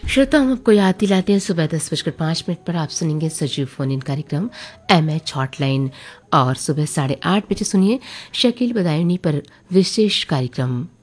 श्रोता, हम आपको याद दिलाते हैं सुबह 10:05 पर आप सुनेंगे सजीव फोन इन कार्यक्रम एमएच हॉटलाइन और सुबह 8:30 बजे सुनिए शकील बदायूनी पर विशेष कार्यक्रम